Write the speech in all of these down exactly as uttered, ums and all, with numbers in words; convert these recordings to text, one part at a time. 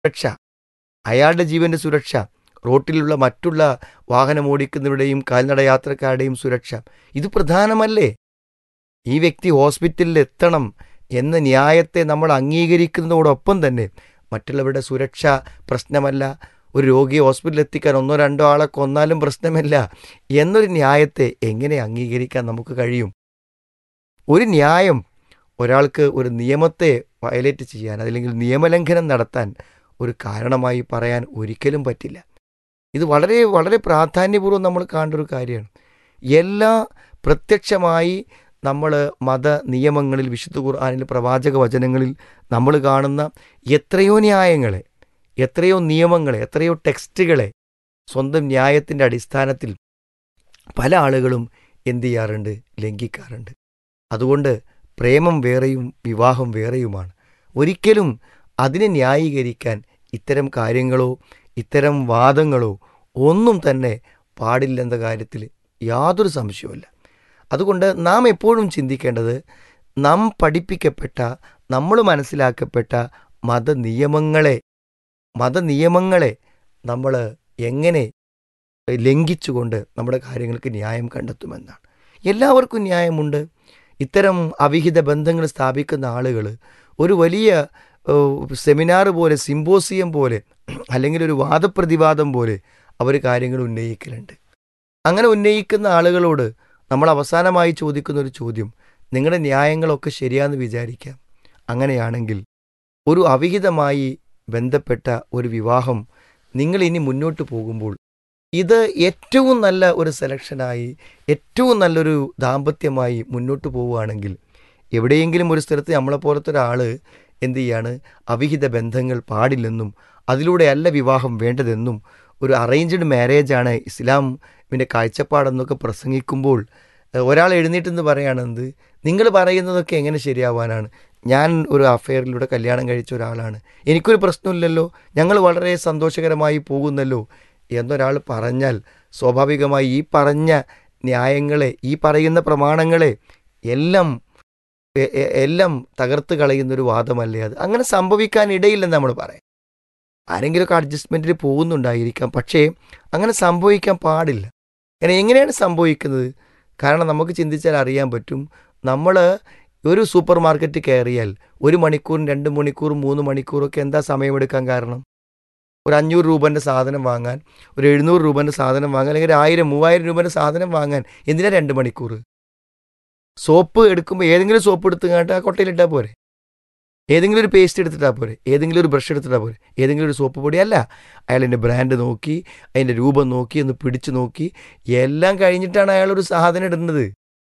സുരക്ഷ, അയാളുടെ ജീവൻ്റെ സുരക്ഷ, റോട്ടിലുള്ള മറ്റുള്ള വാഹനമോടിക്കുന്നവരുടെയും കാൽനടയാത്രക്കാരുടെയും സുരക്ഷ, ഇത് പ്രധാനമല്ലേ? ഈ വ്യക്തി ഹോസ്പിറ്റലിൽ എത്തണം എന്ന ന്യായത്തെ നമ്മൾ അംഗീകരിക്കുന്നതോടൊപ്പം തന്നെ മറ്റുള്ളവരുടെ സുരക്ഷ പ്രശ്നമല്ല, ഒരു രോഗിയെ ഹോസ്പിറ്റലിൽ എത്തിക്കാൻ ഒന്നോ രണ്ടോ ആളെ കൊന്നാലും പ്രശ്നമില്ല എന്നൊരു ന്യായത്തെ എങ്ങനെ അംഗീകരിക്കാൻ നമുക്ക് കഴിയും? ഒരു ന്യായം ഒരാൾക്ക് ഒരു നിയമത്തെ വയലേറ്റ് ചെയ്യാൻ, അല്ലെങ്കിൽ നിയമലംഘനം നടത്താൻ ഒരു കാരണമായി പറയാൻ ഒരിക്കലും പറ്റില്ല. ഇത് വളരെ വളരെ പ്രാധാന്യപൂർവ്വം നമ്മൾ കാണേണ്ട ഒരു കാര്യമാണ്. എല്ലാ പ്രത്യക്ഷമായി നമ്മൾ മത നിയമങ്ങളിൽ, വിശുദ്ധ ഖുർആനിൽ, പ്രവാചക വചനങ്ങളിൽ നമ്മൾ കാണുന്ന എത്രയോ ന്യായങ്ങളെ, എത്രയോ നിയമങ്ങളെ, എത്രയോ ടെക്സ്റ്റുകളെ സ്വന്തം ന്യായത്തിൻ്റെ അടിസ്ഥാനത്തിൽ പല ആളുകളും എന്തു ചെയ്യാറുണ്ട്? ലംഘിക്കാറുണ്ട്. അതുകൊണ്ട് പ്രേമം വേറെയും വിവാഹം വേറെയുമാണ്. ഒരിക്കലും അതിനെ ന്യായീകരിക്കാൻ ഇത്തരം കാര്യങ്ങളോ ഇത്തരം വാദങ്ങളോ ഒന്നും തന്നെ പാടില്ലെന്ന കാര്യത്തിൽ യാതൊരു സംശയവുമില്ല. അതുകൊണ്ട് നാം എപ്പോഴും ചിന്തിക്കേണ്ടത്, നാം പഠിപ്പിക്കപ്പെട്ട, നമ്മൾ മനസ്സിലാക്കപ്പെട്ട മതനിയമങ്ങളെ മതനിയമങ്ങളെ നമ്മൾ എങ്ങനെ ലംഘിച്ചുകൊണ്ട് നമ്മുടെ കാര്യങ്ങൾക്ക് ന്യായം കണ്ടെത്തുമെന്നാണ്. എല്ലാവർക്കും ന്യായമുണ്ട്. ഇത്തരം അവിഹിത ബന്ധങ്ങൾ സ്ഥാപിക്കുന്ന ആളുകൾ ഒരു വലിയ സെമിനാർ പോലെ, സിമ്പോസിയം പോലെ, അല്ലെങ്കിൽ ഒരു വാദപ്രതിവാദം പോലെ അവർ കാര്യങ്ങൾ ഉന്നയിക്കലുണ്ട്. അങ്ങനെ ഉന്നയിക്കുന്ന ആളുകളോട് നമ്മൾ അവസാനമായി ചോദിക്കുന്ന ഒരു ചോദ്യം, നിങ്ങളുടെ ന്യായങ്ങളൊക്കെ ശരിയാണെന്ന് വിചാരിക്കാം. അങ്ങനെയാണെങ്കിൽ ഒരു അവിഹിതമായി ബന്ധപ്പെട്ട ഒരു വിവാഹം നിങ്ങൾ ഇനി മുന്നോട്ട് പോകുമ്പോൾ ഇത് ഏറ്റവും നല്ല ഒരു സെലക്ഷനായി, ഏറ്റവും നല്ലൊരു ദാമ്പത്യമായി മുന്നോട്ട് പോവുകയാണെങ്കിൽ, എവിടെയെങ്കിലും ഒരു സ്ഥലത്ത് നമ്മളെപ്പോലത്തെ ഒരാൾ എന്തു ചെയ്യാണ്, അവിഹിത ബന്ധങ്ങൾ പാടില്ലെന്നും അതിലൂടെയല്ല വിവാഹം വേണ്ടതെന്നും ഒരു അറേഞ്ച്ഡ് മാരേജാണ് ഇസ്ലാമിൻ്റെ കാഴ്ചപ്പാടെന്നൊക്കെ പ്രസംഗിക്കുമ്പോൾ ഒരാൾ എഴുന്നേറ്റെന്ന് പറയുകയാണെന്ത്, നിങ്ങൾ പറയുന്നതൊക്കെ എങ്ങനെ ശരിയാവാനാണ്? ഞാൻ ഒരു അഫെയറിലൂടെ കല്യാണം കഴിച്ച ഒരാളാണ്, എനിക്കൊരു പ്രശ്നമില്ലല്ലോ, ഞങ്ങൾ വളരെ സന്തോഷകരമായി പോകുന്നല്ലോ എന്നൊരാൾ പറഞ്ഞാൽ സ്വാഭാവികമായി ഈ പറഞ്ഞ ന്യായങ്ങളെ, ഈ പറയുന്ന പ്രമാണങ്ങളെ എല്ലാം എല്ലാം തകർത്ത് കളയുന്നൊരു വാദമല്ലേ അത്? അങ്ങനെ സംഭവിക്കാൻ ഇടയില്ലെന്ന് നമ്മൾ പറയാം. ആരെങ്കിലുമൊക്കെ അഡ്ജസ്റ്റ്മെൻറ്റിൽ പോകുന്നുണ്ടായിരിക്കാം, പക്ഷേ അങ്ങനെ സംഭവിക്കാൻ പാടില്ല. അങ്ങനെ എങ്ങനെയാണ് സംഭവിക്കുന്നത്? കാരണം നമുക്ക് ചിന്തിച്ചാൽ അറിയാൻ പറ്റും. നമ്മൾ ഒരു സൂപ്പർ മാർക്കറ്റ് കയറിയാൽ ഒരു മണിക്കൂറും രണ്ട് മണിക്കൂറും മൂന്ന് മണിക്കൂറൊക്കെ എന്താ സമയമെടുക്കാൻ കാരണം? ഒരു അഞ്ഞൂറ് രൂപേൻ്റെ സാധനം വാങ്ങാൻ, ഒരു എഴുന്നൂറ് രൂപേൻ്റെ സാധനം വാങ്ങാൻ, അല്ലെങ്കിൽ ഒരു ആയിരം മൂവായിരം രൂപേൻ്റെ സാധനം വാങ്ങാൻ എന്തിനാ രണ്ട് മണിക്കൂർ? സോപ്പ് എടുക്കുമ്പോൾ ഏതെങ്കിലും സോപ്പ് എടുത്തുകൊണ്ട് ആ കൊട്ടയിലിട്ടാൽ പോരെ? ഏതെങ്കിലും ഒരു പേസ്റ്റ് എടുത്തിട്ടാൽ പോരെ? ഏതെങ്കിലും ഒരു ബ്രഷ് എടുത്തിട്ടാൽ പോരെ? ഏതെങ്കിലും ഒരു സോപ്പ് പൊടി? അല്ല, അയാൾ അതിൻ്റെ ബ്രാൻഡ് നോക്കി, അതിൻ്റെ രൂപം നോക്കി, ഒന്ന് പിടിച്ചു നോക്കി, എല്ലാം കഴിഞ്ഞിട്ടാണ് അയാളൊരു സാധനം ഇടുന്നത്.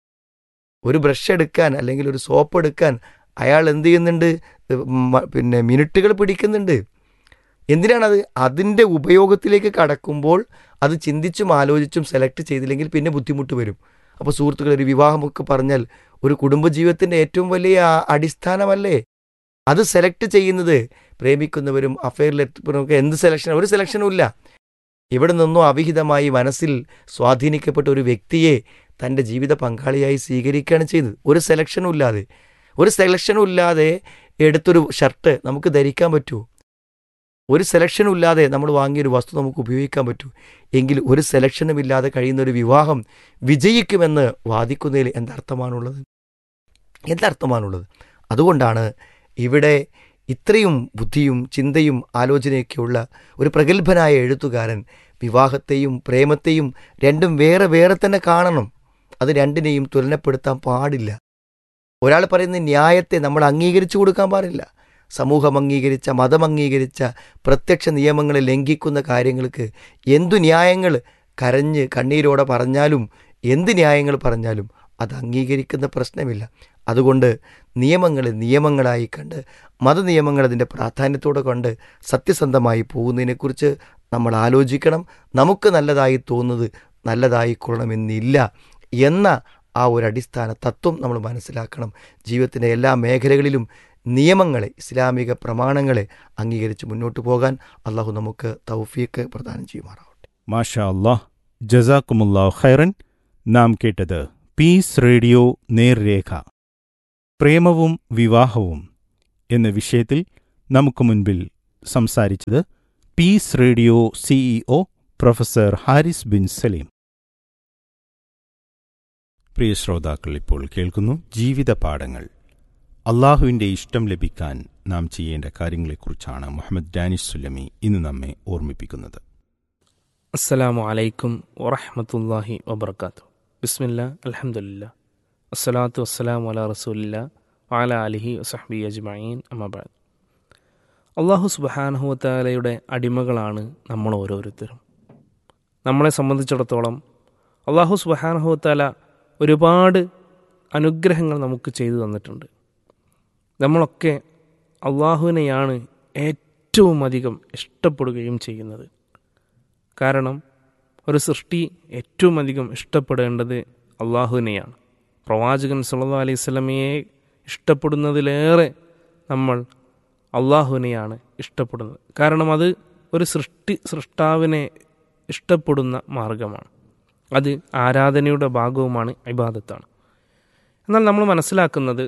ഒരു ബ്രഷ് എടുക്കാൻ അല്ലെങ്കിൽ ഒരു സോപ്പ് എടുക്കാൻ അയാൾ എന്ത് ചെയ്യുന്നുണ്ട്? പിന്നെ മിനിറ്റുകൾ പിടിക്കുന്നുണ്ട്. എന്തിനാണത്? അതിൻ്റെ ഉപയോഗത്തിലേക്ക് കടക്കുമ്പോൾ അത് ചിന്തിച്ചും ആലോചിച്ചും സെലക്ട് ചെയ്തില്ലെങ്കിൽ പിന്നെ ബുദ്ധിമുട്ട് വരും. അപ്പോൾ സുഹൃത്തുക്കൾ, ഒരു വിവാഹമൊക്കെ പറഞ്ഞാൽ ഒരു കുടുംബജീവിതത്തിൻ്റെ ഏറ്റവും വലിയ അടിസ്ഥാനമല്ലേ? അത് സെലക്ട് ചെയ്യുന്നത് പ്രേമിക്കുന്നവരും അഫെയറിലെത്തുന്നവരൊക്കെ എന്ത് സെലക്ഷൻ? ഒരു സെലക്ഷനും ഇല്ല. ഇവിടെ നിന്നോ അവിഹിതമായി മനസ്സിൽ സ്വാധീനിക്കപ്പെട്ട ഒരു വ്യക്തിയെ തൻ്റെ ജീവിത പങ്കാളിയായി സ്വീകരിക്കുകയാണ് ചെയ്യുന്നത്. ഒരു സെലക്ഷനും ഇല്ലാതെ ഒരു സെലക്ഷനും ഇല്ലാതെ എടുത്തൊരു ഷർട്ട് നമുക്ക് ധരിക്കാൻ പറ്റുമോ? ഒരു സെലക്ഷനും ഇല്ലാതെ നമ്മൾ വാങ്ങിയൊരു വസ്തു നമുക്ക് ഉപയോഗിക്കാൻ പറ്റൂ? എങ്കിൽ ഒരു സെലക്ഷനും ഇല്ലാതെ കഴിയുന്ന ഒരു വിവാഹം വിജയിക്കുമെന്ന് വാദിക്കുന്നതിൽ എന്തർത്ഥമാണുള്ളത്? എന്തർത്ഥമാണുള്ളത്? അതുകൊണ്ടാണ് ഇവിടെ ഇത്രയും ബുദ്ധിയും ചിന്തയും ആലോചനയൊക്കെയുള്ള ഒരു പ്രഗത്ഭനായ എഴുത്തുകാരൻ വിവാഹത്തെയും പ്രേമത്തെയും രണ്ടും വേറെ വേറെ തന്നെ കാണണം. അത് രണ്ടിനെയും തുലനപ്പെടുത്താൻ പാടില്ല. ഒരാൾ പറയുന്ന ന്യായത്തെ നമ്മൾ അംഗീകരിച്ചു കൊടുക്കാൻ പാടില്ല. സമൂഹം അംഗീകരിച്ച, മതം അംഗീകരിച്ച പ്രത്യക്ഷ നിയമങ്ങളെ ലംഘിക്കുന്ന കാര്യങ്ങൾക്ക് എന്തു ന്യായങ്ങൾ കരഞ്ഞ് കണ്ണീരോടെ പറഞ്ഞാലും, എന്ത് ന്യായങ്ങൾ പറഞ്ഞാലും അത് അംഗീകരിക്കുന്ന പ്രശ്നമില്ല. അതുകൊണ്ട് നിയമങ്ങളെ നിയമങ്ങളായി കണ്ട്, മതനിയമങ്ങൾ അതിൻ്റെ പ്രാധാന്യത്തോടെ കണ്ട് സത്യസന്ധമായി പോകുന്നതിനെക്കുറിച്ച് നമ്മൾ ആലോചിക്കണം. നമുക്ക് നല്ലതായി തോന്നുന്നത് നല്ലതായി കൊള്ളണമെന്നില്ല എന്ന ആ ഒരു അടിസ്ഥാന തത്വം നമ്മൾ മനസ്സിലാക്കണം. ജീവിതത്തിൻ്റെ എല്ലാ മേഖലകളിലും നിയമങ്ങളെ, ഇസ്ലാമിക പ്രമാണങ്ങളെ അംഗീകരിച്ച് മുന്നോട്ട് പോകാൻ അള്ളാഹു നമുക്ക് തൗഫീഖ് പ്രദാനം ചെയ്യുമാറാവട്ടെ. മാഷാ അല്ലാഹ്, ജസാക്കുമുല്ലാഹു ഖൈറൻ. നാം കേട്ടത് പീസ് റേഡിയോ നേർരേഖ, പ്രേമവും വിവാഹവും എന്ന വിഷയത്തിൽ നമുക്ക് മുൻപിൽ സംസാരിച്ചത് piece radio CEO professor Haris bin Saleem. പ്രിയ ശ്രോതാക്കൾ, ഇപ്പോൾ കേൾക്കുന്നു ജീവിത പാഠങ്ങൾ. അള്ളാഹുവിൻ്റെ ഇഷ്ടം ലഭിക്കാൻ നാം ചെയ്യേണ്ട കാര്യങ്ങളെക്കുറിച്ചാണ് മുഹമ്മദ് ഡാനിഷ് സുല്ലമി ഇന്ന് നമ്മെ ഓർമ്മിപ്പിക്കുന്നത്. അസ്സലാമു അലൈക്കും വറഹ്മത്തുള്ളാഹി വബർക്കാത്തു. ബിസ്മില്ലാ അൽഹംദുലില്ലാ അസ്സലാത്തു വസ്സലാമു അലാ റസൂലില്ലാ വഅലാ ആലിഹി വസഹ്ബിഹി അജ്മഈൻ. അമ്മാ ബഅദ്. അല്ലാഹു സുബ്ഹാനഹു വതആലയുടെ അടിമകളാണ് നമ്മൾ ഓരോരുത്തരും. നമ്മളെ സംബന്ധിച്ചിടത്തോളം അല്ലാഹു സുബ്ഹാനഹു വതആല ഒരുപാട് അനുഗ്രഹങ്ങൾ നമുക്ക് ചെയ്തു തന്നിട്ടുണ്ട്. നമ്മളൊക്കെ അള്ളാഹുവിനെയാണ് ഏറ്റവും അധികം ഇഷ്ടപ്പെടുകയും ചെയ്യുന്നത്. കാരണം ഒരു സൃഷ്ടി ഏറ്റവും അധികം ഇഷ്ടപ്പെടേണ്ടത് അള്ളാഹുവിനെയാണ്. പ്രവാചകൻ സല്ലല്ലാഹു അലൈഹി വസല്ലമയെ ഇഷ്ടപ്പെടുന്നതിലേറെ നമ്മൾ അള്ളാഹുവിനെയാണ് ഇഷ്ടപ്പെടുന്നത്. കാരണം അത് ഒരു സൃഷ്ടി സൃഷ്ടാവിനെ ഇഷ്ടപ്പെടുന്ന മാർഗമാണ്. അത് ആരാധനയുടെ ഭാഗവുമാണ്, ഇബാദത്താണ്. എന്നാൽ നമ്മൾ മനസ്സിലാക്കുന്നത്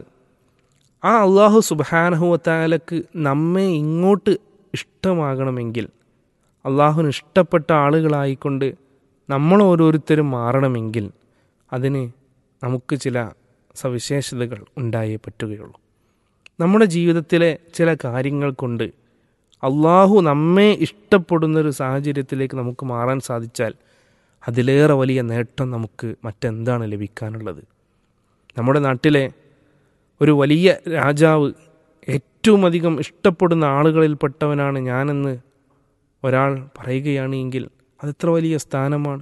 ആ അള്ളാഹു സുബ്ഹാനഹു വതആലക്ക് നമ്മെ ഇങ്ങോട്ട് ഇഷ്ടമാകണമെങ്കിൽ, അള്ളാഹുവിന് ഇഷ്ടപ്പെട്ട ആളുകളായിക്കൊണ്ട് നമ്മൾ ഓരോരുത്തരും മാറണമെങ്കിൽ അതിന് നമുക്ക് ചില സവിശേഷതകൾ ഉണ്ടായേ പറ്റുകയുള്ളൂ. നമ്മുടെ ജീവിതത്തിലെ ചില കാര്യങ്ങൾ കൊണ്ട് അള്ളാഹു നമ്മെ ഇഷ്ടപ്പെടുന്നൊരു സാഹചര്യത്തിലേക്ക് നമുക്ക് മാറാൻ സാധിച്ചാൽ അതിലേറെ വലിയ നേട്ടം നമുക്ക് മറ്റെന്താണ് ലഭിക്കാനുള്ളത്? നമ്മുടെ നാട്ടിലെ ഒരു വലിയ രാജാവ് ഏറ്റവും അധികം ഇഷ്ടപ്പെടുന്ന ആളുകളിൽപ്പെട്ടവനാണ് ഞാനെന്ന് ഒരാൾ പറയുകയാണ് എങ്കിൽ അതെത്ര വലിയ സ്ഥാനമാണ്.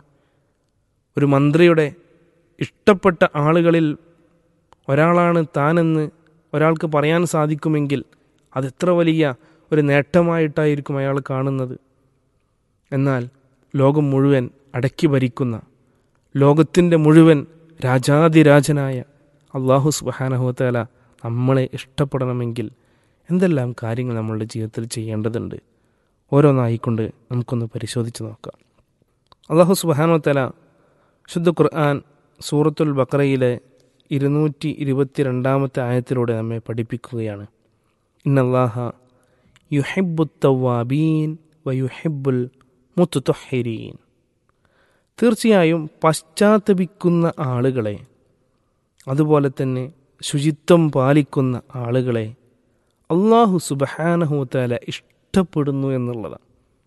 ഒരു മന്ത്രിയുടെ ഇഷ്ടപ്പെട്ട ആളുകളിൽ ഒരാളാണ് താനെന്ന് ഒരാൾക്ക് പറയാൻ സാധിക്കുമെങ്കിൽ അതെത്ര വലിയ ഒരു നേട്ടമായിട്ടായിരിക്കും അയാൾ കാണുന്നത്. എന്നാൽ ലോകം മുഴുവൻ അടക്കി ഭരിക്കുന്ന, ലോകത്തിൻ്റെ മുഴുവൻ രാജാതിരാജനായ അള്ളാഹു സുബ്ഹാനഹു വതആല നമ്മളെ ഇഷ്ടപ്പെടണമെങ്കിൽ എന്തെല്ലാം കാര്യങ്ങൾ നമ്മളുടെ ജീവിതത്തിൽ ചെയ്യേണ്ടതുണ്ട്? ഓരോന്നായിക്കൊണ്ട് നമുക്കൊന്ന് പരിശോധിച്ച് നോക്കാം. അള്ളാഹു സുബ്ഹാനഹു വതആല ശുദ്ധ ഖുർആൻ സൂറത്തുൽ ബഖറയിലെ ഇരുന്നൂറ്റി ഇരുപത്തി രണ്ടാമത്തെ ആയത്തിലൂടെ നമ്മെ പഠിപ്പിക്കുകയാണ്. ഇന്നല്ലാഹ യുഹിബ്ബുത് തവ്വാബീൻ വയുഹിബ്ബുൽ മുത്തത്വഹിരീൻ. തീർച്ചയായും പശ്ചാത്തപിക്കുന്ന ആളുകളെ, അതുപോലെ തന്നെ ശുചിത്വം പാലിക്കുന്ന ആളുകളെ അള്ളാഹു സുബ്ഹാനഹു വതആല ഇഷ്ടപ്പെടുന്നു എന്നുള്ളതാണ്.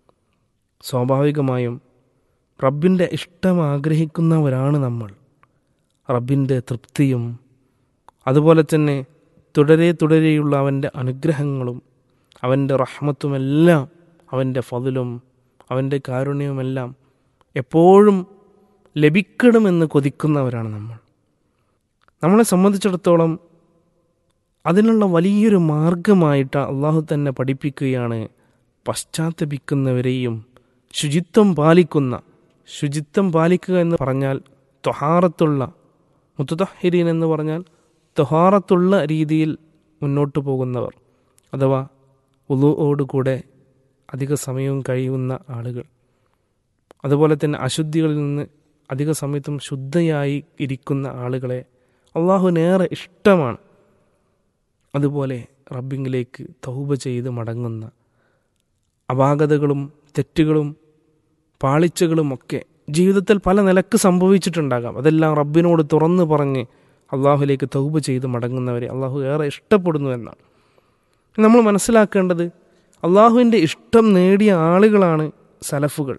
സ്വാഭാവികമായും റബ്ബിൻ്റെ ഇഷ്ടം ആഗ്രഹിക്കുന്നവരാണ് നമ്മൾ. റബ്ബിൻ്റെ തൃപ്തിയും അതുപോലെ തന്നെ തുടരെ തുടരെയുള്ള അവൻ്റെ അനുഗ്രഹങ്ങളും അവൻ്റെ റഹ്മത്തുമെല്ലാം, അവൻ്റെ ഫദ്ലും അവൻ്റെ കാരുണ്യവുമെല്ലാം എപ്പോഴും ലഭിക്കണമെന്ന് കൊതിക്കുന്നവരാണ് നമ്മൾ. നമ്മളെ സംബന്ധിച്ചിടത്തോളം അതിനുള്ള വലിയൊരു മാർഗമായിട്ട് അള്ളാഹു തന്നെ പഠിപ്പിക്കുകയാണ് പശ്ചാത്തപിക്കുന്നവരെയും ശുചിത്വം പാലിക്കുന്ന, ശുചിത്വം പാലിക്കുക എന്ന് പറഞ്ഞാൽ ത്വഹാറത്തുള്ള, മുത്തത്വഹിരീൻ എന്ന് പറഞ്ഞാൽ ത്വഹാറത്തുള്ള രീതിയിൽ മുന്നോട്ട് പോകുന്നവർ, അഥവാ വുളുഓടുകൂടെ അധിക സമയവും കഴിയുന്ന ആളുകൾ, അതുപോലെ തന്നെ അശുദ്ധികളിൽ നിന്ന് അധിക സമയത്തും ശുദ്ധയായി ഇരിക്കുന്ന ആളുകളെ അള്ളാഹുവിനേറെ ഇഷ്ടമാണ്. അതുപോലെ റബ്ബിങ്കിലേക്ക് തൗബ ചെയ്ത് മടങ്ങുന്ന, അപാകതകളും തെറ്റുകളും പാളിച്ചകളുമൊക്കെ ജീവിതത്തിൽ പല നിലക്ക് സംഭവിച്ചിട്ടുണ്ടാകാം, അതെല്ലാം റബ്ബിനോട് തുറന്നു പറഞ്ഞ് അള്ളാഹുലേക്ക് തൗബ ചെയ്ത് മടങ്ങുന്നവരെ അള്ളാഹു ഏറെ ഇഷ്ടപ്പെടുന്നു എന്നാണ്. നമ്മൾ മനസ്സിലാക്കേണ്ടത് അള്ളാഹുവിൻ്റെ ഇഷ്ടം നേടിയ ആളുകളാണ് സലഫുകൾ.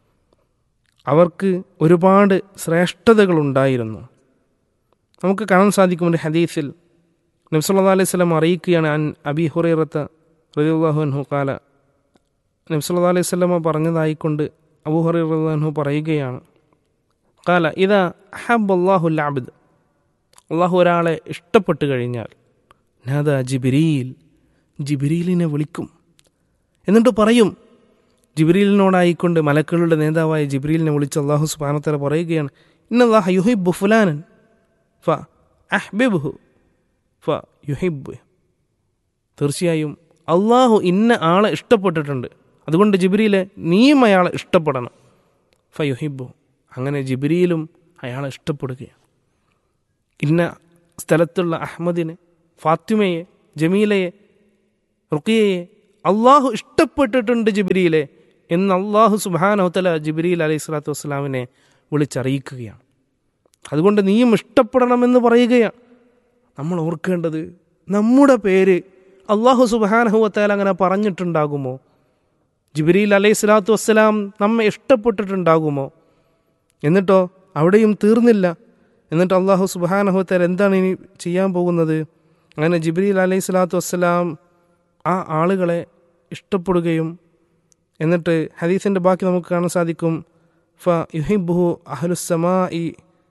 അവർക്ക് ഒരുപാട് ശ്രേഷ്ഠതകളുണ്ടായിരുന്നു. നമുക്ക് കാണാൻ സാധിക്കും ഒരു ഹദീസിൽ നബി സല്ലല്ലാഹു അലൈഹി വസല്ലം അറിയിക്കുകയാണ്, അൻ അബീ ഹുറൈറത്ത റളിയല്ലാഹു അൻഹു ഖാല, നബി സല്ലല്ലാഹു അലൈഹി വസല്ലം പറഞ്ഞതായിക്കൊണ്ട് അബൂ ഹുറൈറ റളിയല്ലാഹു അൻഹു പറയുകയാണ്, ഖാല ഇദാ അഹബ്ബല്ലാഹുൽ അബ്ദ്, അള്ളാഹു ഒരാളെ ഇഷ്ടപ്പെട്ട് കഴിഞ്ഞാൽ നാദാ ജിബ്രീൽ, ജിബ്രീലിനെ വിളിക്കും. എന്നിട്ട് പറയും, ജിബ്രീലിനോടായിക്കൊണ്ട് മലക്കുകളുടെ നേതാവായ ജിബ്രീലിനെ വിളിച്ച് അള്ളാഹു സുബ്ഹാനഹു വ തആല പറയുകയാണ്, ഇന്നല്ലാഹ യുഹിബ്ബു ഫുലാനൻ ഫ അഹ്ബിബ്ഹു ഫ യുഹിബ്ബു. തീർച്ചയായും അള്ളാഹു ഇന്ന ആളെ ഇഷ്ടപ്പെട്ടിട്ടുണ്ട്, അതുകൊണ്ട് ജിബ്രീലെ നീയും അയാളെ ഇഷ്ടപ്പെടണം. ഫ യുഹിബ്ബു, അങ്ങനെ ജിബ്രീലും അയാളെ ഇഷ്ടപ്പെടുകയാണ്. ഇന്ന സ്ഥലത്തുള്ള അഹ്മദിനെ, ഫാത്തിമയെ, ജമീലയെ, റുഖിയയെ അള്ളാഹു ഇഷ്ടപ്പെട്ടിട്ടുണ്ട് ജിബ്രീലെ എന്ന് അള്ളാഹു സുബ്ഹാനഹു വ തആല ജിബ്രീൽ അലൈഹി സ്വലാത്തു വസ്സലാമിനെ വിളിച്ചറിയിക്കുകയാണ്. അതുകൊണ്ട് നീയും ഇഷ്ടപ്പെടണമെന്ന് പറയുകയാണ്. നമ്മൾ ഓർക്കേണ്ടത്, നമ്മുടെ പേര് അള്ളാഹു സുബ്ഹാനഹു വ തആല അങ്ങനെ പറഞ്ഞിട്ടുണ്ടാകുമോ? ജിബ്രീൽ അലൈഹി സ്വലാത്തു വസ്സലാം നമ്മെ ഇഷ്ടപ്പെട്ടിട്ടുണ്ടാകുമോ? എന്നിട്ടോ അവിടെയും തീർന്നില്ല. എന്നിട്ട് അള്ളാഹു സുബ്ഹാനഹു വ തആല എന്താണ് ഇനി ചെയ്യാൻ പോകുന്നത്? അങ്ങനെ ജിബ്രീൽ അലൈഹി സ്വലാത്തു വസ്സലാം ആ ആളുകളെ ഇഷ്ടപ്പെടുകയും എന്നിട്ട് ഹദീസിൻ്റെ ബാക്കി നമുക്ക് കാണാൻ സാധിക്കും, ഫ യുഹിബ്ബുഹു അഹ്ലുസ്സമാഇ,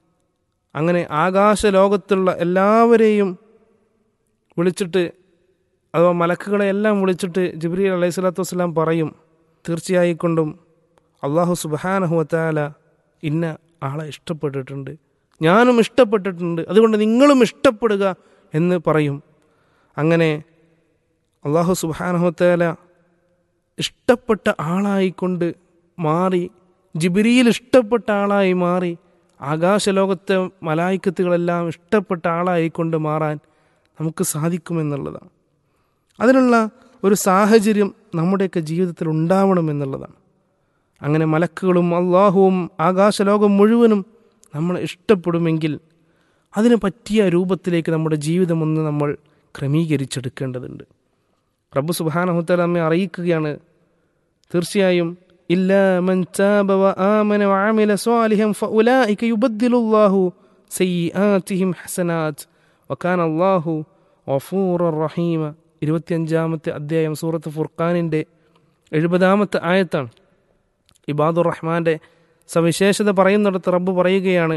അങ്ങനെ ആകാശ ലോകത്തുള്ള എല്ലാവരെയും വിളിച്ചിട്ട്, അഥവാ മലക്കുകളെ എല്ലാം വിളിച്ചിട്ട് ജിബ്രീൽ അലൈഹി സ്വലാത്തു വസ്സലാം പറയും, തീർച്ചയായിക്കൊണ്ടും അള്ളാഹു സുബ്ഹാനഹു വ തആല ഇന്ന ആളെ ഇഷ്ടപ്പെട്ടിട്ടുണ്ട്, ഞാനും ഇഷ്ടപ്പെട്ടിട്ടുണ്ട്, അതുകൊണ്ട് നിങ്ങളും ഇഷ്ടപ്പെടുക എന്ന് പറയും. അങ്ങനെ അള്ളാഹു സുബ്ഹാനഹു വ തആല ഇഷ്ടപ്പെട്ട ആളായിക്കൊണ്ട് മാറി, ജിബ്രീൽ ഇഷ്ടപ്പെട്ട ആളായി മാറി, ആകാശലോകത്തെ മലായിക്കത്തുകളെല്ലാം ഇഷ്ടപ്പെട്ട ആളായിക്കൊണ്ട് മാറാൻ നമുക്ക് സാധിക്കുമെന്നുള്ളതാണ്. അതിനുള്ള ഒരു സാഹചര്യം നമ്മുടെയൊക്കെ ജീവിതത്തിൽ ഉണ്ടാവണമെന്നുള്ളതാണ്. അങ്ങനെ മലക്കുകളും അള്ളാഹുവും ആകാശലോകം മുഴുവനും നമ്മളെ ഇഷ്ടപ്പെടുമെങ്കിൽ അതിന് പറ്റിയ രൂപത്തിലേക്ക് നമ്മുടെ ജീവിതമൊന്ന് നമ്മൾ ക്രമീകരിച്ചെടുക്കേണ്ടതുണ്ട്. റബ്ബ് സുബ്ഹാനഹു വ തആല നമ്മെ അറിയിക്കുകയാണ്, തീർച്ചയായും ഇല്ലാ മൻ താബ വ ആമന വ അമില സ്വാലിഹൻ ഫഉലൈക യുബദ്ദിലുല്ലാഹു സയ്യിആതിഹിം ഹസനാത്ത് വകാന അല്ലാഹു ഗഫൂറർ റഹീമ. ഇരുപത്തിയഞ്ചാമത്തെ അധ്യായം സൂറത്ത് ഫുർഖാനിൻ്റെ എഴുപതാമത്തെ ആയത്താണ്. ഇബാദുർ റഹ്മാൻ്റെ സവിശേഷത പറയുന്നിടത്ത് റബ്ബ് പറയുകയാണ്,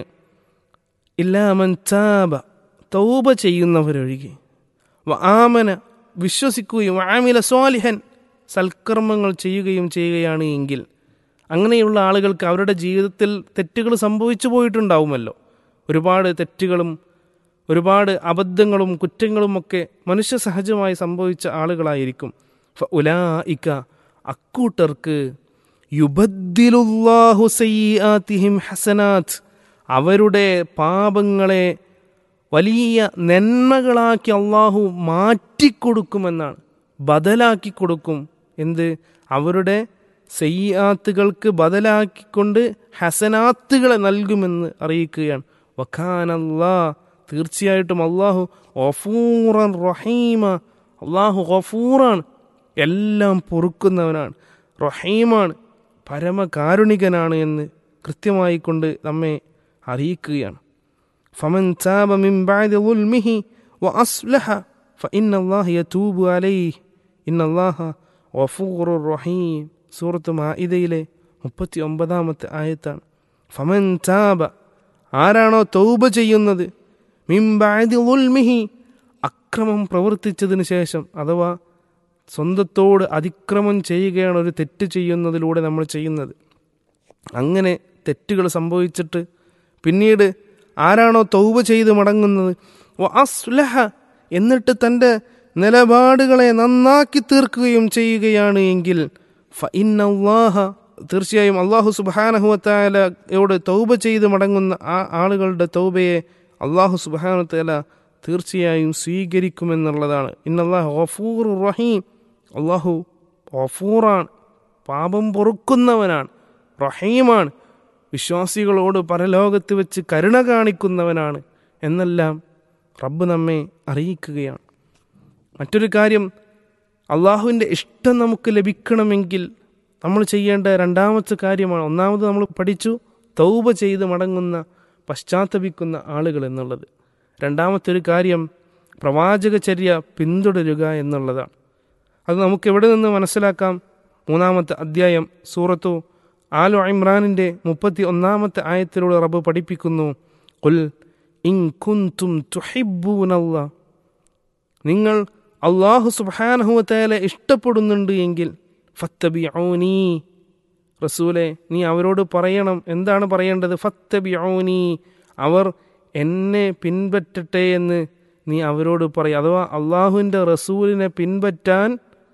ഇല്ലാ മൻ താബ, തൗബ ചെയ്യുന്നവരൊഴികെ, വ ആമന, വിശ്വസിക്കുകയും, ആമില സ്വാലിഹൻ, സൽക്കർമ്മങ്ങൾ ചെയ്യുകയും ചെയ്യുകയാണ് എങ്കിൽ, അങ്ങനെയുള്ള ആളുകൾക്ക് അവരുടെ ജീവിതത്തിൽ തെറ്റുകൾ സംഭവിച്ചു പോയിട്ടുണ്ടാവുമല്ലോ. ഒരുപാട് തെറ്റുകളും ഒരുപാട് അബദ്ധങ്ങളും കുറ്റങ്ങളുമൊക്കെ മനുഷ്യ സഹജമായി സംഭവിച്ച ആളുകളായിരിക്കും. ഫഉലൈക, അക്കൂട്ടർക്ക്, യുബദ്ദിലുല്ലാഹു സയ്യിആതിഹിം ഹസനാത്ത്, അവരുടെ പാപങ്ങളെ വലിയ നന്മകളാക്കി അള്ളാഹു മാറ്റിക്കൊടുക്കുമെന്നാണ്, ബദലാക്കി കൊടുക്കും. എന്ത്? അവരുടെ സയ്യിആത്തുകൾക്ക് ബദലാക്കിക്കൊണ്ട് ഹസനാത്തുകളെ നൽകുമെന്ന് അറിയിക്കുകയാണ്. വഖാനല്ലാ, തീർച്ചയായിട്ടും അള്ളാഹു ഗഫൂറൻ റഹീമ, അള്ളാഹു ഗഫൂറാണ്, എല്ലാം പൊറുക്കുന്നവനാണ്, റഹീമാണ്, പരമകാരുണികനാണ് എന്ന് കൃത്യമായി കൊണ്ട് നമ്മെ അറിയിക്കുകയാണ്. ഫമൻ താബ മിൻ ബഅദി ദുൽമിഹി വഅസ്ലഹ ഫഇന്നല്ലാഹ യതൂബു അലൈഹി ഇന്നല്ലാഹ ഗഫൂറുർ റഹീം. സൂറത്ത് മാഇദയിലെ മുപ്പത്തി ഒമ്പതാമത്തെ ആയത്താണ്. ഫമൻ താബ, ആരാണോ തൗബ ചെയ്യുന്നത്, മിൻ ബഅദി ദുൽമിഹി, അക്രമം പ്രവർത്തിച്ചതിന് ശേഷം, അഥവാ സ്വന്തത്തോട് അതിക്രമം ചെയ്യുകയാണ് ഒരു തെറ്റ് ചെയ്യുന്നതിലൂടെ നമ്മൾ ചെയ്യുന്നത്. അങ്ങനെ തെറ്റുകൾ സംഭവിച്ചിട്ട് പിന്നീട് ആരാണോ തൗബ ചെയ്ത് മടങ്ങുന്നത്, വ അസ്ലഹ, എന്നിട്ട് തൻ്റെ നിലപാടുകളെ നന്നാക്കി തീർക്കുകയും ചെയ്യുകയാണ് എങ്കിൽ, ഫഇന്നല്ലാഹ, തീർച്ചയായും അള്ളാഹു സുബ്ഹാനഹു വ തആലയോട് തൗബ ചെയ്ത് മടങ്ങുന്ന ആ ആളുകളുടെ തൗബയെ അള്ളാഹു സുബ്ഹാനഹു വ തആല തീർച്ചയായും സ്വീകരിക്കുമെന്നുള്ളതാണ്. ഇന്നല്ലാഹു ഗഫൂറുർ റഹീം, അള്ളാഹു ഗഫൂറാണ്, പാപം പൊറുക്കുന്നവനാണ്, റഹീമാണ്, വിശ്വാസികളോട് പരലോകത്ത് വെച്ച് കരുണ കാണിക്കുന്നവനാണ് എന്നെല്ലാം റബ്ബ് നമ്മെ അറിയിക്കുകയാണ്. മറ്റൊരു കാര്യം, അള്ളാഹുവിൻ്റെ ഇഷ്ടം നമുക്ക് ലഭിക്കണമെങ്കിൽ നമ്മൾ ചെയ്യേണ്ട രണ്ടാമത്തെ കാര്യമാണ്. ഒന്നാമത് നമ്മൾ പഠിച്ചു തൗബ ചെയ്ത് മടങ്ങുന്ന, പശ്ചാത്തപിക്കുന്ന ആളുകൾ എന്നുള്ളത്. രണ്ടാമത്തെ ഒരു കാര്യം പ്രവാചകചര്യ പിന്തുടരുക എന്നുള്ളതാണ്. അത് നമുക്ക് എവിടെ നിന്ന് മനസ്സിലാക്കാം? മൂന്നാമത്തെ അധ്യായം സൂറത്തു ആലു ഇമ്രാനിൻ്റെ മുപ്പത്തി ഒന്നാമത്തെ ആയത്തിലൂടെ റബ്ബ് പഠിപ്പിക്കുന്നു, ഖുൽ ഇൻ കുൻതും തുഹിബ്ബൂനല്ലാഹ്, നിങ്ങൾ അല്ലാഹു സുബ്ഹാനഹു വ തആല ഇഷ്ടപ്പെടുന്നുണ്ട് എങ്കിൽ, ഫത്തബിഊനി, റസൂലെ നീ അവരോട് പറയണം. എന്താണ് പറയേണ്ടത്? ഫത്തബിഊനി, അവർ എന്നെ പിൻപറ്റട്ടെ എന്ന് നീ അവരോട് പറയും. അഥവാ അള്ളാഹുവിൻ്റെ റസൂലിനെ പിൻപറ്റാൻ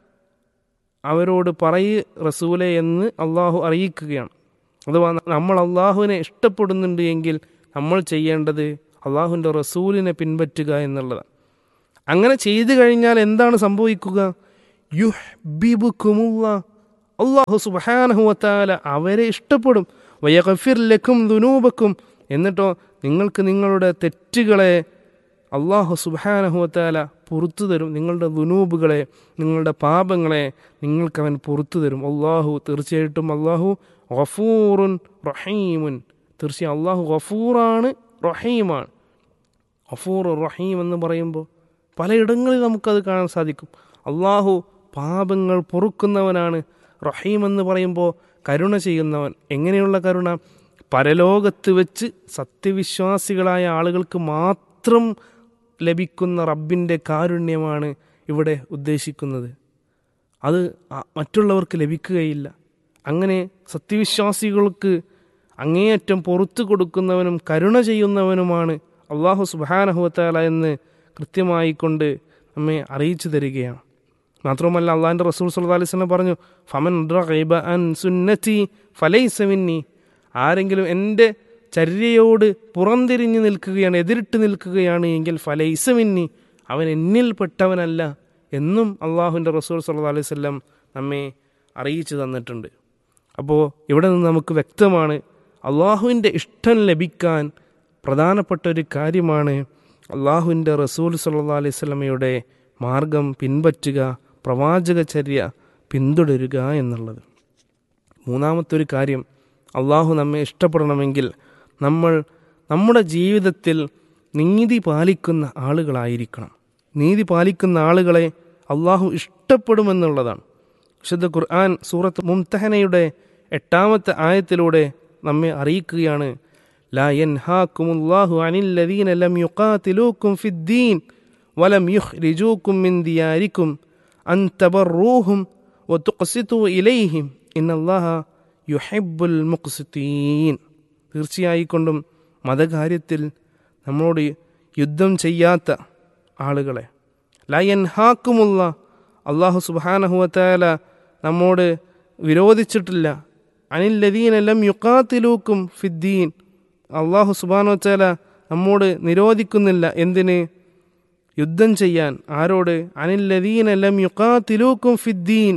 അവരോട് പറയ് റസൂലെ എന്ന് അള്ളാഹു അറിയിക്കുകയാണ്. അഥവാ നമ്മൾ അള്ളാഹുവിനെ ഇഷ്ടപ്പെടുന്നുണ്ട് എങ്കിൽ നമ്മൾ ചെയ്യേണ്ടത് അള്ളാഹുവിൻ്റെ റസൂലിനെ പിൻപറ്റുക എന്നുള്ളതാണ്. അങ്ങനെ ചെയ്തു കഴിഞ്ഞാൽ എന്താണ് സംഭവിക്കുക? യുഹ്ബിബുക്കുമുല്ലാ, അല്ലാഹു സുബ്ഹാനഹു വ തആല അവരെ ഇഷ്ടപ്പെടും. വയഗ്ഫിർ ലക്കും ദുനൂബക്കും, എന്നിട്ടോ നിങ്ങൾക്ക് നിങ്ങളുടെ തെറ്റുകളെ അല്ലാഹു സുബ്ഹാനഹു വ തആല പുറത്തു തരും. നിങ്ങളുടെ ദുനൂബുകളെ, നിങ്ങളുടെ പാപങ്ങളെ നിങ്ങൾക്കവൻ പുറത്തു തരും. അല്ലാഹു തീർച്ചയായിട്ടും അല്ലാഹു ഗഫൂറുൻ റഹീമുൻ, തീർച്ചയായും അല്ലാഹു ഗഫൂറാണ്, റഹീമാണ്. ഗഫൂർ റഹീം എന്ന് പറയുമ്പോൾ പലയിടങ്ങളിൽ നമുക്കത് കാണാൻ സാധിക്കും. അല്ലാഹു പാപങ്ങൾ പൊറുക്കുന്നവനാണ്. റഹീം എന്ന് പറയുമ്പോൾ കരുണ ചെയ്യുന്നവൻ. എങ്ങനെയുള്ള കരുണ? പരലോകത്ത് വെച്ച് സത്യവിശ്വാസികളായ ആളുകൾക്ക് മാത്രം ലഭിക്കുന്ന റബ്ബിൻ്റെ കാരുണ്യമാണ് ഇവിടെ ഉദ്ദേശിക്കുന്നത്. അത് മറ്റുള്ളവർക്ക് ലഭിക്കുകയില്ല. അങ്ങനെ സത്യവിശ്വാസികൾക്ക് അങ്ങേയറ്റം പുറത്തു കൊടുക്കുന്നവനും കരുണ ചെയ്യുന്നവനുമാണ് അല്ലാഹു സുബ്ഹാനഹു വ തആല എന്ന് കൃത്യമായി കൊണ്ട് നമ്മെ അറിയിച്ചു തരികയാണ്. മാത്രമല്ല അള്ളാഹിൻ്റെ റസൂൽ സ്വല്ലല്ലാഹു അലൈഹി വസല്ലം പറഞ്ഞു, ഫമൻ റഗിബ അൻ സുന്നതി ഫലൈസ മിന്നി, ആരെങ്കിലും എൻ്റെ ചര്യയോട് പുറംതിരിഞ്ഞ് നിൽക്കുകയാണ്, എതിരിട്ട് നിൽക്കുകയാണ് എങ്കിൽ ഫലൈസ മിന്നി, അവൻ എന്നിൽപ്പെട്ടവനല്ല എന്നും അള്ളാഹുവിൻ്റെ റസൂൽ സ്വല്ലല്ലാഹു അലൈഹി വസല്ലം നമ്മെ അറിയിച്ചു തന്നിട്ടുണ്ട്. അപ്പോൾ ഇവിടെ നിന്ന് നമുക്ക് വ്യക്തമാണ്, അള്ളാഹുവിൻ്റെ ഇഷ്ടം ലഭിക്കാൻ പ്രധാനപ്പെട്ട ഒരു കാര്യമാണ് അള്ളാഹുവിൻ്റെ റസൂൽ സ്വല്ലല്ലാഹു അലൈഹി വസല്ലമയുടെ മാർഗം പിൻപറ്റുക, പ്രവാചകചര്യ പിന്തുടരുക എന്നുള്ളത്. മൂന്നാമത്തെ ഒരു കാര്യം, അള്ളാഹു നമ്മെ ഇഷ്ടപ്പെടണമെങ്കിൽ നമ്മൾ നമ്മുടെ ജീവിതത്തിൽ നീതി പാലിക്കുന്ന ആളുകളായിരിക്കണം. നീതി പാലിക്കുന്ന ആളുകളെ അള്ളാഹു ഇഷ്ടപ്പെടുമെന്നുള്ളതാണ്. വിശുദ്ധ ഖുർആൻ സൂറത്ത് മുംതഹനയുടെ എട്ടാമത്തെ ആയത്തിലൂടെ നമ്മെ അറിയിക്കുകയാണ്, ലാ യൻഹാകുമുല്ലാഹു അനില്ലദീന ലം യുഖാതിലൂകും ഫിദ്ദീൻ വലം യുഖ്രിജൂകും മിൻ ദിയാരികും അൻ തബറൂഹും വതുഖ്സിതു ഇലൈഹിം ഇന്നല്ലാഹ യുഹിബ്ബുൽ മുഖ്സിതീൻ. തീർച്ചയായിക്കൊണ്ടും മതകാര്യത്തിൽ നമ്മളോട് യുദ്ധം ചെയ്യാത്ത ആളുകളെ, ലാ യൻഹാകുമുല്ലാ, അല്ലാഹു സുബ്ഹാനഹു വ തആല നമ്മോട് വിരോധിച്ചിട്ടില്ല. അനില്ലദീന ലം യുഖാതിലൂകും ഫിദ്ദീൻ, അല്ലാഹു സുബ്ഹാനഹു വ തആല നമ്മോട് നിരോധിക്കുന്നില്ല. എന്തിന്? യുദ്ധം ചെയ്യാൻ. ആരോട്? അനില്ലദീന ലം യുഖാതിലൂകും ഫിദ്ദീൻ,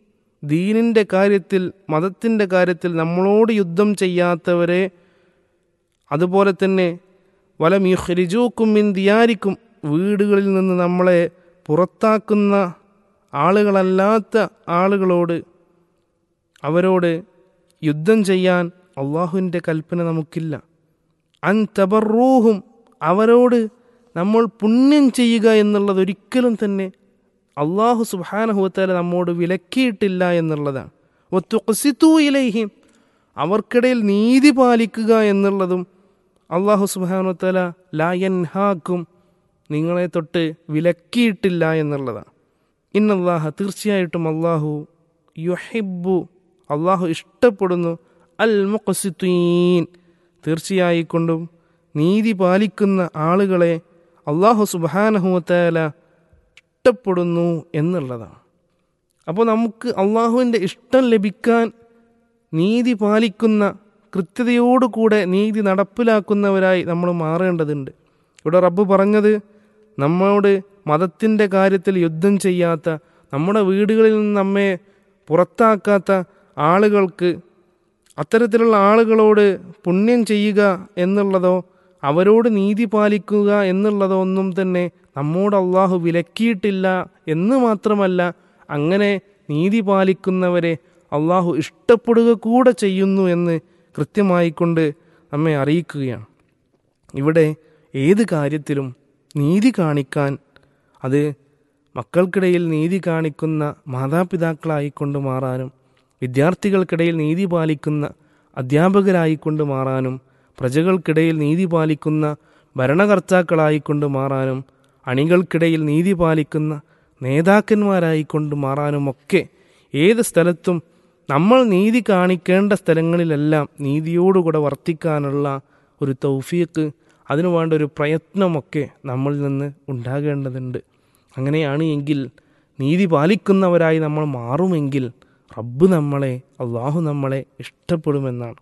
ദീനിൻ്റെ കാര്യത്തിൽ, മതത്തിൻ്റെ കാര്യത്തിൽ നമ്മളോട് യുദ്ധം ചെയ്യാത്തവരെ. അതുപോലെ തന്നെ വലം യുഖ്രിജൂകും മിൻ ദിയാരിക്കും, വീടുകളിൽ നിന്ന് നമ്മളെ പുറത്താക്കുന്ന ആളുകളല്ലാത്ത ആളുകളോട്, അവരോട് യുദ്ധം ചെയ്യാൻ അള്ളാഹുവിൻ്റെ കൽപ്പന നമുക്കില്ല. അൻ തബറൂഹും, അവരോട് നമ്മൾ പുണ്യം ചെയ്യുക എന്നുള്ളത് ഒരിക്കലും തന്നെ അള്ളാഹു സുബ്ഹാനഹു വ തആല നമ്മോട് വിലക്കിയിട്ടില്ല എന്നുള്ളതാണ്. വതുഖ്സിതു ഇലൈഹിം, അവർക്കിടയിൽ നീതി പാലിക്കുക എന്നുള്ളതും അള്ളാഹു സുബ്ഹാനഹു വ തആല ലാ യൻഹാകും, നിങ്ങളെ തൊട്ട് വിലക്കിയിട്ടില്ല എന്നുള്ളതാണ്. ഇന്നല്ലാഹ, തീർച്ചയായിട്ടും അള്ളാഹു യുഹിബ്ബു, അള്ളാഹു ഇഷ്ടപ്പെടുന്നു, അൽ മുഖ്സിതീൻ, തീർച്ചയായിക്കൊണ്ടും നീതി പാലിക്കുന്ന ആളുകളെ അള്ളാഹു സുബ്ഹാനഹു വ തആല ഇഷ്ടപ്പെടുന്നു എന്നുള്ളതാണ്. അപ്പോൾ നമുക്ക് അള്ളാഹുവിൻ്റെ ഇഷ്ടം ലഭിക്കാൻ നീതി പാലിക്കുന്ന, കൃത്യതയോടുകൂടെ നീതി നടപ്പിലാക്കുന്നവരായി നമ്മൾ മാറേണ്ടതുണ്ട്. ഇവിടെ റബ്ബ് പറഞ്ഞത്, നമ്മോട് മതത്തിൻ്റെ കാര്യത്തിൽ യുദ്ധം ചെയ്യാത്ത, നമ്മുടെ വീടുകളിൽ നിന്ന് നമ്മെ പുറത്താക്കാത്ത ആളുകൾക്ക്, അത്തരത്തിലുള്ള ആളുകളോട് പുണ്യം ചെയ്യുക എന്നുള്ളതോ അവരോട് നീതി പാലിക്കുക എന്നുള്ളതോ ഒന്നും തന്നെ നമ്മോട് അള്ളാഹു വിലക്കിയിട്ടില്ല എന്ന് മാത്രമല്ല, അങ്ങനെ നീതി പാലിക്കുന്നവരെ അള്ളാഹു ഇഷ്ടപ്പെടുക കൂടെ ചെയ്യുന്നു എന്ന് കൃത്യമായിക്കൊണ്ട് നമ്മെ അറിയിക്കുകയാണ്. ഇവിടെ ഏത് കാര്യത്തിലും നീതി കാണിക്കാൻ, അത് മക്കൾക്കിടയിൽ നീതി കാണിക്കുന്ന മാതാപിതാക്കളായിക്കൊണ്ട് മാറാനും, വിദ്യാർത്ഥികൾക്കിടയിൽ നീതി പാലിക്കുന്ന അധ്യാപകരായിക്കൊണ്ട് മാറാനും, പ്രജകൾക്കിടയിൽ നീതി പാലിക്കുന്ന ഭരണകർത്താക്കളായിക്കൊണ്ട് മാറാനും, അണികൾക്കിടയിൽ നീതി പാലിക്കുന്ന നേതാക്കന്മാരായിക്കൊണ്ട് മാറാനുമൊക്കെ ഏത് സ്ഥലത്തും നമ്മൾ നീതി കാണിക്കേണ്ട സ്ഥലങ്ങളിലെല്ലാം നീതിയോടുകൂടെ വർത്തിക്കാനുള്ള ഒരു തൗഫീഖ്, അതിനു വേണ്ട ഒരു പ്രയത്നമൊക്കെ നമ്മളിൽ നിന്ന് ഉണ്ടാകേണ്ടതുണ്ട്. അങ്ങനെയാണ് എങ്കിൽ, നീതി പാലിക്കുന്നവരായി നമ്മൾ മാറുമെങ്കിൽ റബ്ബ് നമ്മളെ, അള്ളാഹു നമ്മളെ ഇഷ്ടപ്പെടുമെന്നാണ്.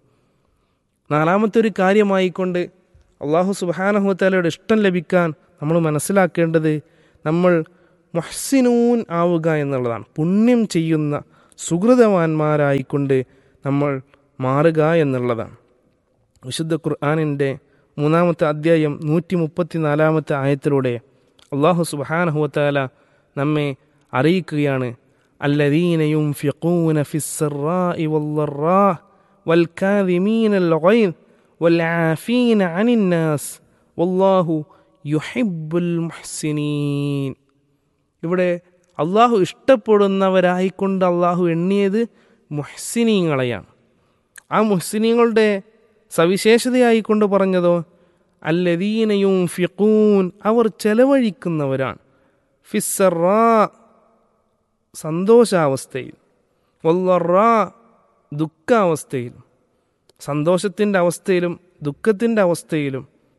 നാലാമത്തെ ഒരു കാര്യമായിക്കൊണ്ട് അള്ളാഹു സുബ്ഹാനഹു വ തആലയുടെ ഇഷ്ടം ലഭിക്കാൻ നമ്മൾ മനസ്സിലാക്കേണ്ടത്, നമ്മൾ മുഹ്സിനൂൻ ആവുക എന്നുള്ളതാണ്. പുണ്യം ചെയ്യുന്ന സുഹൃതവാന്മാരായിക്കൊണ്ട് നമ്മൾ മാറുക എന്നുള്ളതാണ്. വിശുദ്ധ ഖുർആനിൻ്റെ മൂന്നാമത്തെ അധ്യായം നൂറ്റി മുപ്പത്തി നാലാമത്തെ ആയത്തിലൂടെ അള്ളാഹു സുബ്ഹാനഹു വ തആല നമ്മെ അറിയിക്കുകയാണ്, അല്ലദീന യുൻഫിഖൂന ഫിസ്സറാഇ വല്ലറാഹ് വൽകാദിമീനൽ ഗൈദ് വൽആഫീന അനിന്നാസ് വല്ലാഹു യുഹിബ്ബുൽ മുഹ്സിനീൻ. ഇവിടെ അള്ളാഹു ഇഷ്ടപ്പെടുന്നവരായിക്കൊണ്ട് അള്ളാഹു എണ്ണിയത് മുഹ്സിനീങ്ങളെയാണ്. ആ മുഹ്സിനീങ്ങളുടെ സവിശേഷതയായിക്കൊണ്ട് പറഞ്ഞതോ അല്ലദീന യുൻഫിഖൂൻ, അവർ ചെലവഴിക്കുന്നവരാണ്, ഫിസ്സറാ സന്തോഷാവസ്ഥയിൽ, വല്ലറാ ദുഃഖാവസ്ഥയിലും. സന്തോഷത്തിൻ്റെ അവസ്ഥയിലും ദുഃഖത്തിൻ്റെ അവസ്ഥയിലും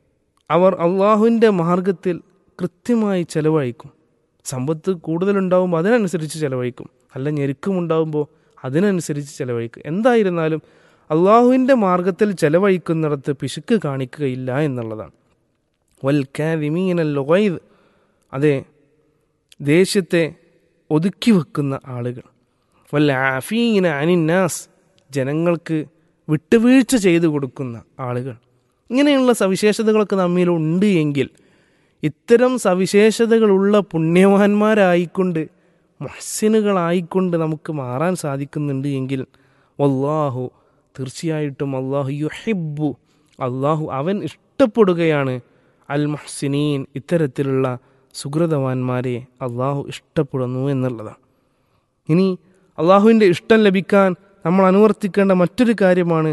അവർ അള്ളാഹുവിൻ്റെ മാർഗത്തിൽ കൃത്യമായി ചെലവഴിക്കും. സമ്പത്ത് കൂടുതലുണ്ടാകുമ്പോൾ അതിനനുസരിച്ച് ചെലവഴിക്കും, അല്ല ഞെരുക്കമുണ്ടാകുമ്പോൾ അതിനനുസരിച്ച് ചെലവഴിക്കും. എന്തായിരുന്നാലും അള്ളാഹുവിൻ്റെ മാർഗത്തിൽ ചെലവഴിക്കുന്നിടത്ത് പിശുക്ക് കാണിക്കുകയില്ല എന്നുള്ളതാണ്. വൽ കാദിമീനൽ ഗൈദ്, അതെ, ദേഷ്യത്തെ ഒതുക്കി വെക്കുന്ന ആളുകൾ. വൽ ആഫീന അനിന്നാസ്, ജനങ്ങൾക്ക് വിട്ടുവീഴ്ച ചെയ്തു കൊടുക്കുന്ന ആളുകൾ. ഇങ്ങനെയുള്ള സവിശേഷതകളൊക്കെ നമ്മിലുണ്ട് എങ്കിൽ, ഇത്തരം സവിശേഷതകളുള്ള പുണ്യവാന്മാരായിക്കൊണ്ട് മുഹ്സിനുകളായിക്കൊണ്ട് നമുക്ക് മാറാൻ സാധിക്കുന്നുണ്ട് എങ്കിൽ വല്ലാഹു, തീർച്ചയായിട്ടും അള്ളാഹു യുഹിബ്ബു, അള്ളാഹു അവൻ ഇഷ്ടപ്പെടുകയാണ് അൽ മുഹ്സിനീൻ, ഇത്തരത്തിലുള്ള സുഹൃതവാന്മാരെ അള്ളാഹു ഇഷ്ടപ്പെടുന്നു എന്നുള്ളതാണ്. ഇനി അള്ളാഹുവിൻ്റെ ഇഷ്ടം ലഭിക്കാൻ നമ്മൾ അനുവർത്തിക്കേണ്ട മറ്റൊരു കാര്യമാണ്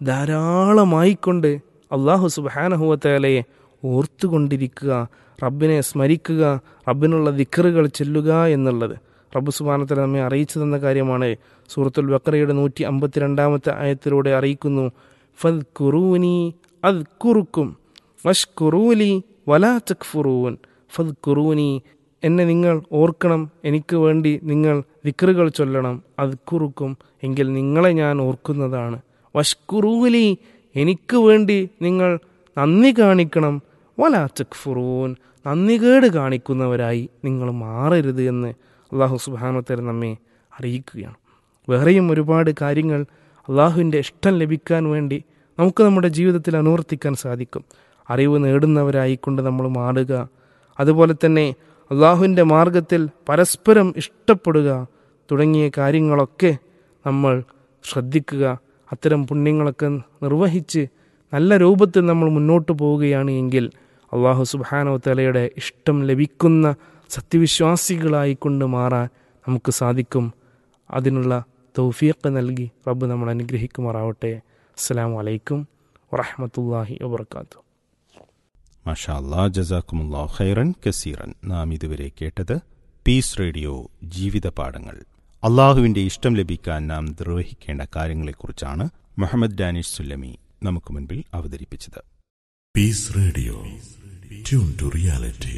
ധാരാളമായിക്കൊണ്ട് അള്ളാഹു സുബ്ഹാനഹു വ തആലയെ ഓർത്തുകൊണ്ടിരിക്കുക, റബ്ബിനെ സ്മരിക്കുക, റബ്ബിനുള്ള ദിക്റുകൾ ചൊല്ലുക എന്നുള്ളത്. റബ്ബ് സുബ്ഹാനഹു വ തആല നമ്മെ അറിയിച്ചു തന്ന കാര്യമാണ്. സൂറത്തുൽ ബഖറയുടെ നൂറ്റി അമ്പത്തി രണ്ടാമത്തെ ആയത്തിലൂടെ അറിയിക്കുന്നു, ഫദ്കുറൂനി അദ്കുറുക്കും വഷ്കുറൂലി വലാ തക്ഫുറൂൻ. ഫദ്കുറൂനി, എന്നെ നിങ്ങൾ ഓർക്കണം, എനിക്ക് വേണ്ടി നിങ്ങൾ ദിക്റുകൾ ചൊല്ലണം. അദ്കുറുക്കും, എങ്കിൽ നിങ്ങളെ ഞാൻ ഓർക്കുന്നതാണ്. വഷ്കുറൂലി, എനിക്ക് വേണ്ടി നിങ്ങൾ നന്ദി കാണിക്കണം. വലാ തക്ഫുറൂൻ, നന്ദികേട് കാണിക്കുന്നവരായി നിങ്ങൾ മാറരുത് എന്ന് അള്ളാഹു സുബ്ഹാനഹു വ തആല നമ്മെ അറിയിക്കുകയാണ്. വേറെയും ഒരുപാട് കാര്യങ്ങൾ അള്ളാഹുവിൻ്റെ ഇഷ്ടം ലഭിക്കാൻ വേണ്ടി നമുക്ക് നമ്മുടെ ജീവിതത്തിൽ അനുവർത്തിക്കാൻ സാധിക്കും. അറിവ് നേടുന്നവരായിക്കൊണ്ട് നമ്മൾ മാറുക, അതുപോലെ തന്നെ അള്ളാഹുവിൻ്റെ മാർഗത്തിൽ പരസ്പരം ഇഷ്ടപ്പെടുക തുടങ്ങിയ കാര്യങ്ങളൊക്കെ നമ്മൾ ശ്രദ്ധിക്കുക. അത്തരം പുണ്യങ്ങളൊക്കെ നിർവഹിച്ച് നല്ല രൂപത്തിൽ നമ്മൾ മുന്നോട്ട് പോവുകയാണ് എങ്കിൽ അള്ളാഹു സുബ്ഹാനഹു വ തആലയുടെ ഇഷ്ടം ലഭിക്കുന്ന സത്യവിശ്വാസികളായിക്കൊണ്ട് മാറാൻ നമുക്ക് സാധിക്കും. അതിനുള്ള തൗഫീഖ് നൽകി റബ്ബ് നമ്മൾ അനുഗ്രഹിക്കുമാറാവട്ടെ. അസ്സലാമു അലൈക്കും വറഹ്മത്തുള്ളാഹി വബറകാതുഹു. മാഷാ അല്ലാ, ജസാക്കുമുല്ലാഹു ഖൈറൻ കസീറൻ. നാം ഇതുവരെ കേട്ടത് പീസ് റേഡിയോ ജീവിത പാഠങ്ങൾ. അള്ളാഹുവിൻ്റെ ഇഷ്ടം ലഭിക്കാൻ നാം നിർവഹിക്കേണ്ട കാര്യങ്ങളെക്കുറിച്ചാണ് മുഹമ്മദ് ഡാനിഷ് സുല്ലമി നമുക്ക് മുൻപിൽ അവതരിപ്പിച്ചത്. Piece radio, tune to reality.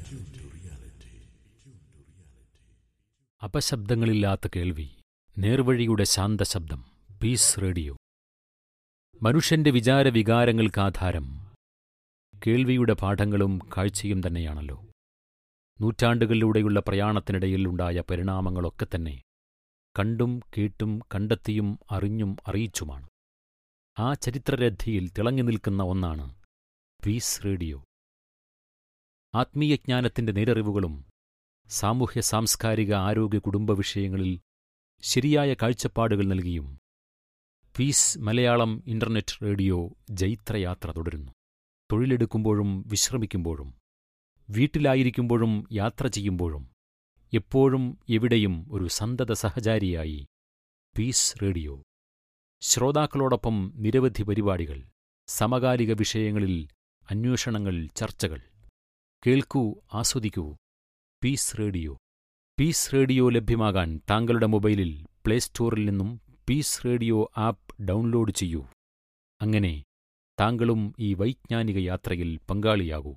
അപശബ്ദങ്ങളില്ലാത്ത കേൾവി, നേർവഴിയുടെ ശാന്തശബ്ദം. പീസ് റേഡിയോ മനുഷ്യന്റെ വിചാരവികാരങ്ങൾക്കാധാരം കേൾവിയുടെ പാഠങ്ങളും കാഴ്ചയും തന്നെയാണല്ലോ. നൂറ്റാണ്ടുകളിലൂടെയുള്ള പ്രയാണത്തിനിടയിൽ ഉണ്ടായ പരിണാമങ്ങളൊക്കെ തന്നെ കണ്ടും കേട്ടും കണ്ടെത്തിയും അറിഞ്ഞും അറിയിച്ചുമാണ്. ആ ചരിത്രരഥിയിൽ തിളങ്ങി നിൽക്കുന്ന ഒന്നാണ് പീസ് റേഡിയോ. ആത്മീയജ്ഞാനത്തിന്റെ നേരറിവുകളും സാമൂഹ്യ സാംസ്കാരിക ആരോഗ്യ കുടുംബ വിഷയങ്ങളിൽ ശരിയായ കാഴ്ചപ്പാടുകൾ നൽകിയും പീസ് മലയാളം ഇന്റർനെറ്റ് റേഡിയോ ജൈത്രയാത്ര തുടരുന്നു. തൊഴിലെടുക്കുമ്പോഴും വിശ്രമിക്കുമ്പോഴും വീട്ടിലായിരിക്കുമ്പോഴും യാത്ര ചെയ്യുമ്പോഴും എപ്പോഴും എവിടെയും ഒരു സന്തത സഹചാരിയായി പീസ് റേഡിയോ. ശ്രോതാക്കളോടൊപ്പം നിരവധി പരിപാടികൾ, സമകാലിക വിഷയങ്ങളിൽ അന്വേഷണങ്ങൾ, ചർച്ചകൾ. കേൾക്കൂ, ആസ്വദിക്കൂ. Piece radio. പീസ് റേഡിയോ ലഭ്യമാകാൻ താങ്കളുടെ മൊബൈലിൽ പ്ലേ സ്റ്റോറിൽ നിന്നും പീസ് റേഡിയോ ആപ്പ് ഡൗൺലോഡ് ചെയ്യൂ. അങ്ങനെ താങ്കളും ഈ വൈജ്ഞാനിക യാത്രയിൽ പങ്കാളിയാകൂ.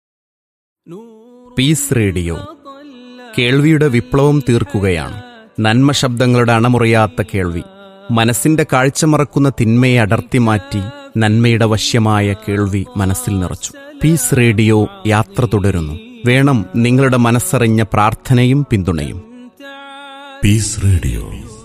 പീസ് റേഡിയോ കേൾവിയുടെ വിപ്ലവം തീർക്കുകയാണ്. നന്മ ശബ്ദങ്ങളുടെ അണമുറിയാത്ത കേൾവി, മനസ്സിന്റെ കാഴ്ച മറക്കുന്ന തിന്മയെ അടർത്തി മാറ്റി നന്മയുടെ വശ്യമായ കേൾവി മനസ്സിൽ നിറച്ചു. പീസ് റേഡിയോ യാത്ര തുടരുന്നു. വേണം നിങ്ങളുടെ മനസ്സറിഞ്ഞ പ്രാർത്ഥനയും പിന്തുണയും. Piece radio.